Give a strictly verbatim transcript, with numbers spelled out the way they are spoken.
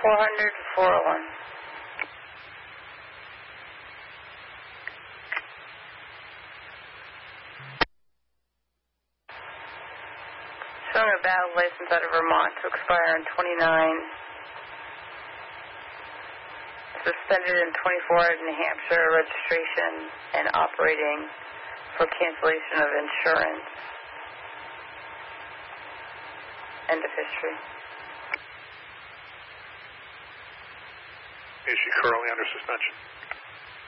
four hundred to four oh one. Showing a valid license out of Vermont to expire in twenty-nine. Suspended in twenty-four at New Hampshire, registration and operating for cancellation of insurance. End of history. Is she currently under suspension?